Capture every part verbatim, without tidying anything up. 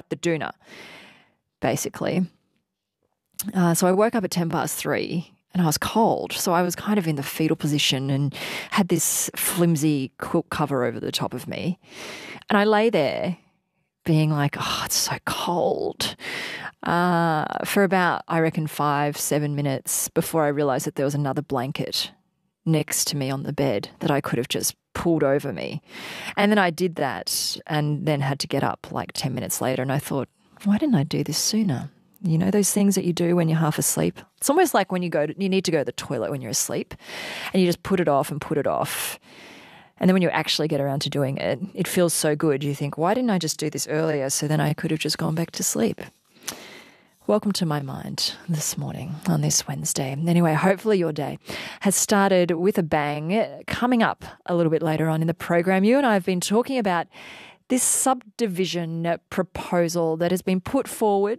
the doona, basically. Uh, so I woke up at ten past three and I was cold. So I was kind of in the fetal position and had this flimsy quilt cover over the top of me. And I lay there being like, oh, it's so cold, uh, for about, I reckon, five, seven minutes before I realised that there was another blanket next to me on the bed that I could have just pulled over me. And then I did that and then had to get up like ten minutes later, and I thought, why didn't I do this sooner? You know, those things that you do when you're half asleep. It's almost like when you go to, you need to go to the toilet when you're asleep and you just put it off and put it off. And then when you actually get around to doing it, it feels so good. You think, why didn't I just do this earlier so then I could have just gone back to sleep? Welcome to my mind this morning on this Wednesday. Anyway, hopefully your day has started with a bang. Coming up a little bit later on in the program, you and I have been talking about this subdivision proposal that has been put forward.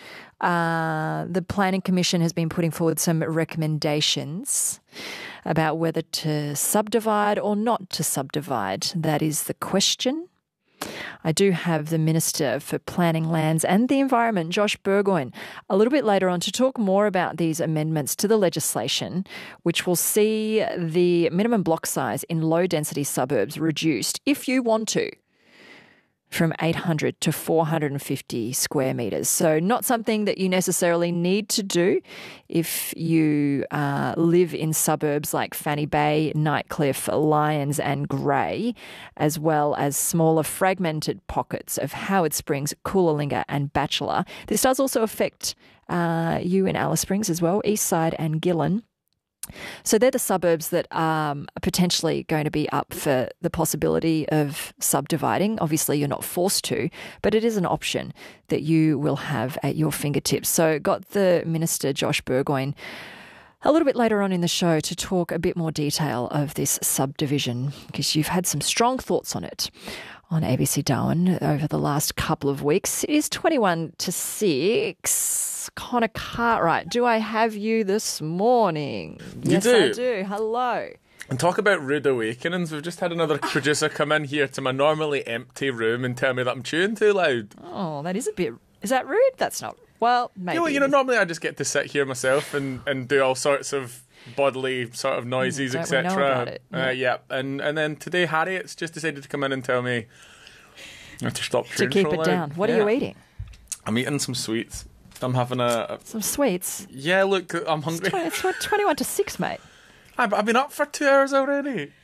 Uh, the Planning Commission has been putting forward some recommendations about whether to subdivide or not to subdivide. That is the question. I do have the Minister for Planning, Lands and the Environment, Josh Burgoyne, a little bit later on to talk more about these amendments to the legislation, which will see the minimum block size in low-density suburbs reduced, if you want to, from eight hundred to four hundred fifty square metres. So not something that you necessarily need to do if you uh, live in suburbs like Fanny Bay, Nightcliff, Lyons and Grey, as well as smaller fragmented pockets of Howard Springs, Coolalingga and Batchelor. This does also affect uh, you in Alice Springs as well, Eastside and Gillen. So they're the suburbs that um, are potentially going to be up for the possibility of subdividing. Obviously, you're not forced to, but it is an option that you will have at your fingertips. So got the Minister, Josh Burgoyne, a little bit later on in the show to talk a bit more detail of this subdivision, because you've had some strong thoughts on it on A B C Darwin over the last couple of weeks. It is twenty-one to six. Connor Cartwright, do I have you this morning? You yes, do. I do. Hello. And talk about rude awakenings. We've just had another producer come in here to my normally empty room and tell me that I'm chewing too loud. Oh, that is a bit... Is that rude? That's not... Well, maybe. You know, you know normally I just get to sit here myself and, and do all sorts of bodily sort of noises, Mm, et cetera. don't we know about it? Yeah. Uh, yeah. And, and then today Harriet's just decided to come in and tell me to stop chewing To keep so it loud. down. What Yeah. are you eating? I'm eating some sweets. I'm having a... a Some sweets? yeah, look, I'm hungry. It's, tw- it's twenty-one to six, mate. I've, I've been up for two hours already.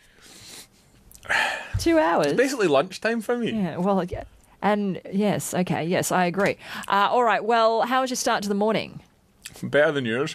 Two hours? It's basically lunchtime for me. Yeah, well, yeah. And yes, okay, yes, I agree. Uh, all right, well, how was your start to the morning? Better than yours.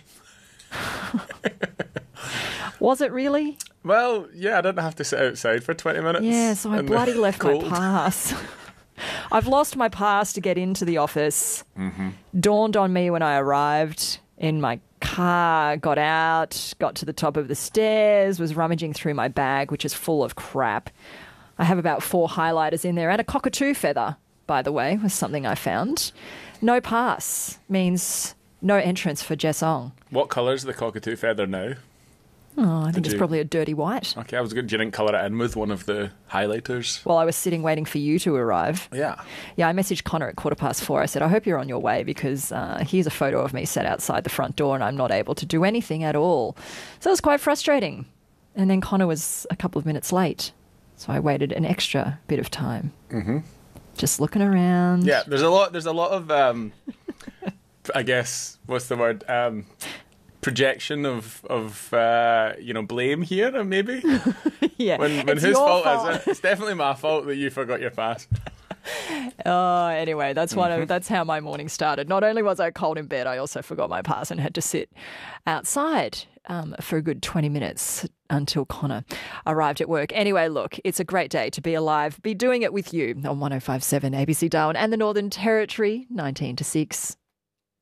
Was it really? Well, yeah, I didn't have to sit outside for twenty minutes. Yes, I in the bloody left cold. my pass. I've lost my pass to get into the office. Mm-hmm. Dawned on me when I arrived in my car, got out, got to the top of the stairs, was rummaging through my bag, which is full of crap. I have about four highlighters in there and a cockatoo feather, by the way, was something I found. No pass means no entrance for Jess Ong. What colour's the cockatoo feather now? Oh, I think Did it's you- probably a dirty white. Okay, I was good. You didn't colour it in with one of the highlighters. While I was sitting waiting for you to arrive. Yeah. Yeah, I messaged Connor at quarter past four. I said, I hope you're on your way because uh, here's a photo of me sat outside the front door and I'm not able to do anything at all. So it was quite frustrating. And then Connor was a couple of minutes late. So I waited an extra bit of time. Mm-hmm. Just looking around. Yeah, there's a lot. There's a lot of, um, I guess, what's the word? Um, projection of of uh, you know blame here, maybe. Yeah. When, when It's whose your fault, fault. is it? It's definitely my fault that you forgot your pass. Oh, anyway, that's one Mm-hmm. of that's how my morning started. Not only was I cold in bed, I also forgot my pass and had to sit outside um, for a good twenty minutes until Connor arrived at work. Anyway, look, it's a great day to be alive. Be doing it with you on one oh five point seven A B C Darwin and the Northern Territory, nineteen to six.